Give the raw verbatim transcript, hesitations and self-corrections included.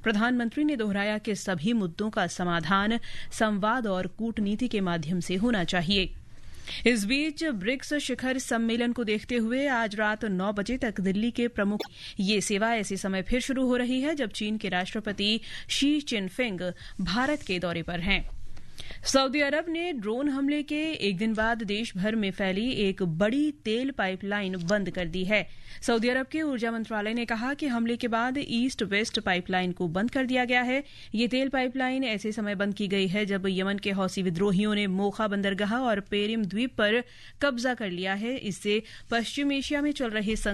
प्रधानमंत्री ने दोहराया कि सभी मुद्दों का समाधान संवाद और कूटनीति के माध्यम से होना चाहिए। इस बीच ब्रिक्स शिखर सम्मेलन को देखते हुए आज रात नौ बजे तक दिल्ली के प्रमुख ये सेवा ऐसे समय फिर शुरू हो रही है जब चीन के राष्ट्रपति शी चिनफिंग भारत के दौरे पर हैं। सऊदी अरब ने ड्रोन हमले के एक दिन बाद देश भर में फैली एक बड़ी तेल पाइपलाइन बंद कर दी है। सऊदी अरब के ऊर्जा मंत्रालय ने कहा कि हमले के बाद ईस्ट वेस्ट पाइपलाइन को बंद कर दिया गया है। ये तेल पाइपलाइन ऐसे समय बंद की गई है जब यमन के हौसी विद्रोहियों ने मोखा बंदरगाह और पेरिम द्वीप पर कब्जा कर लिया है। इससे पश्चिम एशिया में चल रहे